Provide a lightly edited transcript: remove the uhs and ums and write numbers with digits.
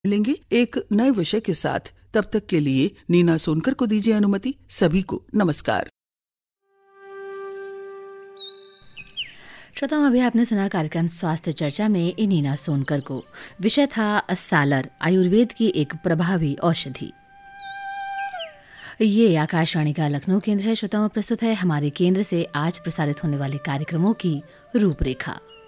मिलेंगे एक नए विषय के साथ। तब तक के लिए नीना सोनकर को दीजिए अनुमति। सभी को नमस्कार। श्रोताओं, अभी आपने सुना कार्यक्रम स्वास्थ्य चर्चा में नीना सोनकर को। विषय था सालर, आयुर्वेद की एक प्रभावी औषधि। ये आकाशवाणी का लखनऊ केंद्र है। श्रोताओं, प्रस्तुत है हमारे केंद्र से आज प्रसारित होने वाले कार्यक्रमों की रूपरेखा।